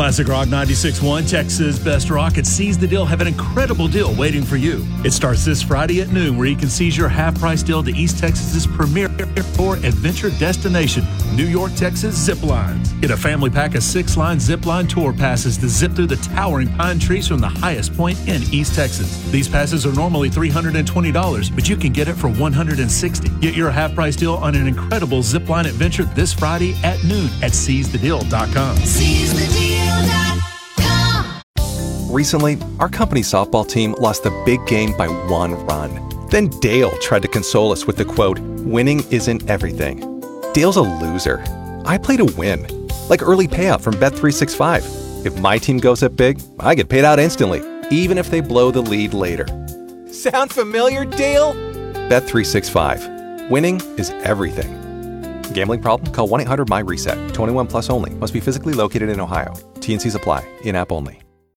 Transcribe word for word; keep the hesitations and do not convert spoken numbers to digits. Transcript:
Classic Rock ninety-six point one, Texas Best Rock and Seize the Deal have an incredible deal waiting for you. It starts this Friday at noon, where you can seize your half-price deal to East Texas's premier airport adventure destination, New York, Texas Zip Lines. Get a family pack of six-line zip line tour passes to zip through the towering pine trees from the highest point in East Texas. These passes are normally three hundred twenty dollars, but you can get it for one hundred sixty dollars. Get your half-price deal on an incredible zip line adventure this Friday at noon at seize the deal dot com. seize the deal dot com. Recently, our company softball team lost the big game by one run. Then Dale tried to console us with the quote, "Winning isn't everything." Dale's a loser. I play to win. Like early payout from Bet three sixty-five. If my team goes up big, I get paid out instantly, even if they blow the lead later. Sound familiar, Dale? Bet three sixty-five. Winning is everything. Gambling problem? Call one eight hundred M Y RESET. twenty-one plus only. Must be physically located in Ohio. T and Cs apply. In-app only.